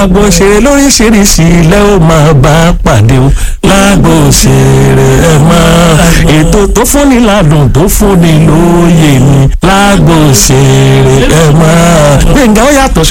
agbo òṣèré lóríṣiríṣi ilẹ̀ ó máa bá pàdé o lágbo òṣèré ẹ máa ètò tó fúnni ládùn tó fúnni lóye ni lágbo òṣèré ẹ máa Gbénga ó yàtọ̀